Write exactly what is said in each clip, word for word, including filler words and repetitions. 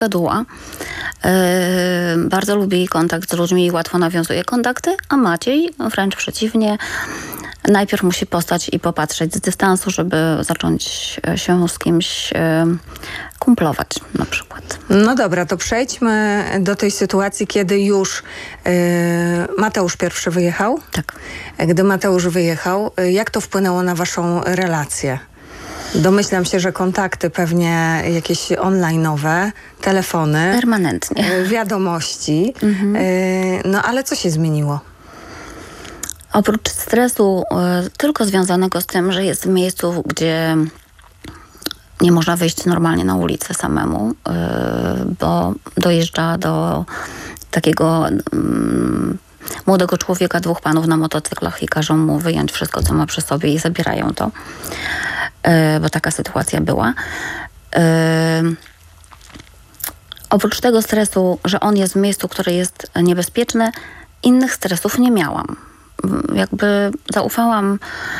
gaduła. Yy, bardzo lubi kontakt z ludźmi i łatwo nawiązuje kontakty, a Maciej wręcz przeciwnie. Najpierw musi postać i popatrzeć z dystansu, żeby zacząć się z kimś yy, kumplować na przykład. No dobra, to przejdźmy do tej sytuacji, kiedy już yy, Mateusz pierwszy wyjechał. Tak. Gdy Mateusz wyjechał, jak to wpłynęło na waszą relację? Domyślam się, że kontakty pewnie jakieś online'owe, telefony. Permanentnie. Yy, wiadomości. Mhm. Yy, no ale co się zmieniło? Oprócz stresu y, tylko związanego z tym, że jest w miejscu, gdzie nie można wyjść normalnie na ulicę samemu, y, bo dojeżdża do takiego y, młodego człowieka, dwóch panów na motocyklach i każą mu wyjąć wszystko, co ma przy sobie i zabierają to, y, bo taka sytuacja była. Y, oprócz tego stresu, że on jest w miejscu, które jest niebezpieczne, innych stresów nie miałam. Jakby zaufałam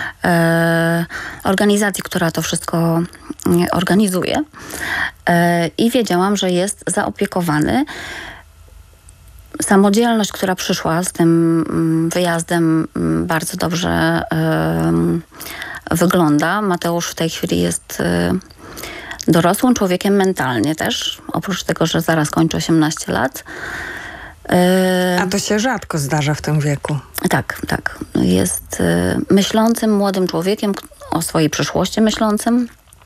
e, organizacji, która to wszystko organizuje e, i wiedziałam, że jest zaopiekowany. Samodzielność, która przyszła z tym wyjazdem, bardzo dobrze e, wygląda. Mateusz w tej chwili jest e, dorosłym człowiekiem mentalnie też, oprócz tego, że zaraz kończy osiemnaście lat. A to się rzadko zdarza w tym wieku. Tak, tak. Jest y, myślącym, młodym człowiekiem, o swojej przyszłości myślącym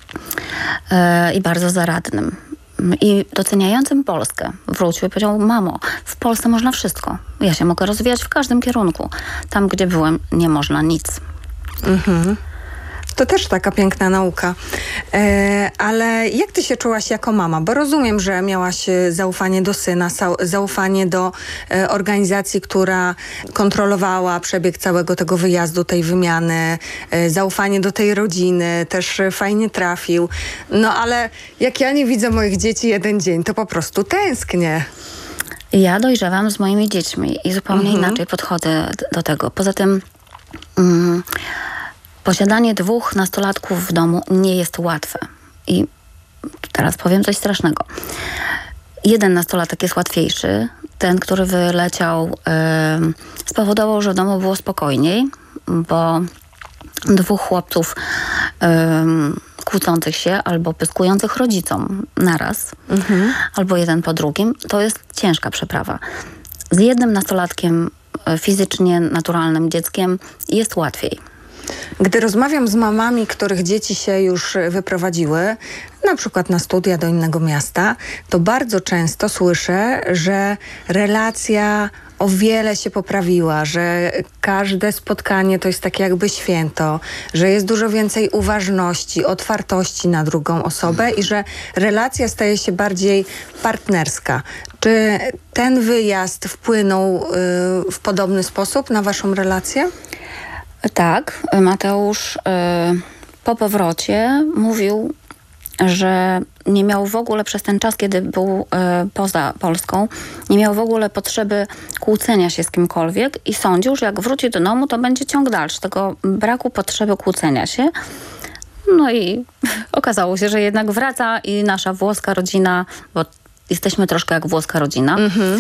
y, i bardzo zaradnym. I doceniającym Polskę. Wrócił i powiedział: mamo, w Polsce można wszystko. Ja się mogę rozwijać w każdym kierunku. Tam, gdzie byłem, nie można nic. Mhm. To też taka piękna nauka. E, ale jak ty się czułaś jako mama? Bo rozumiem, że miałaś zaufanie do syna, zaufanie do e, organizacji, która kontrolowała przebieg całego tego wyjazdu, tej wymiany, e, zaufanie do tej rodziny, też fajnie trafił. No ale jak ja nie widzę moich dzieci jeden dzień, to po prostu tęsknię. Ja dojrzewam z moimi dziećmi i zupełnie mhm. inaczej podchodzę do tego. Poza tym... Mm, Posiadanie dwóch nastolatków w domu nie jest łatwe. I teraz powiem coś strasznego. Jeden nastolatek jest łatwiejszy. Ten, który wyleciał, yy, spowodował, że w domu było spokojniej, bo dwóch chłopców yy, kłócących się albo pyskujących rodzicom naraz, mhm. albo jeden po drugim, to jest ciężka przeprawa. Z jednym nastolatkiem, yy, fizycznie naturalnym dzieckiem jest łatwiej. Gdy rozmawiam z mamami, których dzieci się już wyprowadziły, na przykład na studia do innego miasta, to bardzo często słyszę, że relacja o wiele się poprawiła, że każde spotkanie to jest takie jakby święto, że jest dużo więcej uważności, otwartości na drugą osobę i że relacja staje się bardziej partnerska. Czy ten wyjazd wpłynął y, w podobny sposób na waszą relację? Tak, Mateusz y, po powrocie mówił, że nie miał w ogóle przez ten czas, kiedy był y, poza Polską, nie miał w ogóle potrzeby kłócenia się z kimkolwiek i sądził, że jak wróci do domu, to będzie ciąg dalszy tego braku potrzeby kłócenia się. No i okazało się, że jednak wraca i nasza włoska rodzina, bo jesteśmy troszkę jak włoska rodzina, mm-hmm.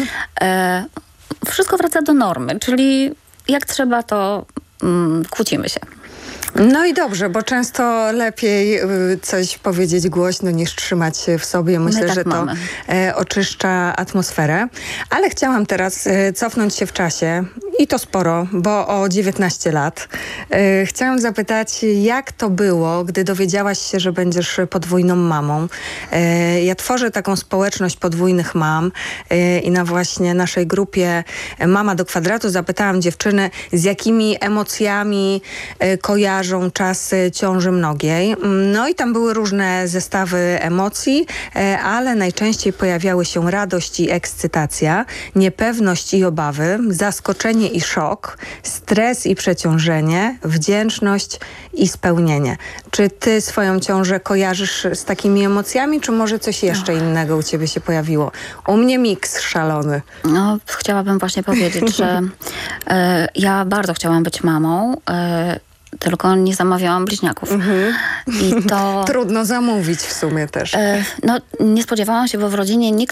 y, wszystko wraca do normy, czyli jak trzeba, to kłócimy się. No i dobrze, bo często lepiej y, coś powiedzieć głośno niż trzymać się w sobie. Myślę, tak że to e, oczyszcza atmosferę. Ale chciałam teraz e, cofnąć się w czasie i to sporo, bo o dziewiętnaście lat. E, chciałam zapytać, jak to było, gdy dowiedziałaś się, że będziesz podwójną mamą. E, ja tworzę taką społeczność podwójnych mam e, i na właśnie naszej grupie Mama do kwadratu zapytałam dziewczyny, z jakimi emocjami e, kojarzą czas ciąży mnogiej. No i tam były różne zestawy emocji, ale najczęściej pojawiały się radość i ekscytacja, niepewność i obawy, zaskoczenie i szok, stres i przeciążenie, wdzięczność i spełnienie. Czy ty swoją ciążę kojarzysz z takimi emocjami, czy może coś jeszcze oh. innego u ciebie się pojawiło? U mnie miks szalony. No, chciałabym właśnie powiedzieć, że e, ja bardzo chciałam być mamą, e, tylko nie zamawiałam bliźniaków. Mhm. I to... Trudno zamówić w sumie też. E, no, nie spodziewałam się, bo w rodzinie nikt